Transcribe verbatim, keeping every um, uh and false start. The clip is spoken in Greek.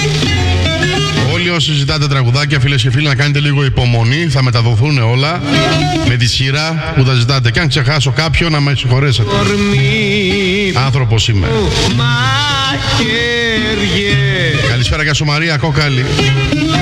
Όλοι όσοι ζητάτε τραγουδάκια, φίλες και φίλοι, να κάνετε λίγο υπομονή. Θα μεταδοθούν όλα με τη σειρά που τα ζητάτε. Και αν ξεχάσω κάποιον, να με συγχωρέσετε. Άνθρωπος είμαι. Καλησπέρα και σου Μαρία Κόκαλη.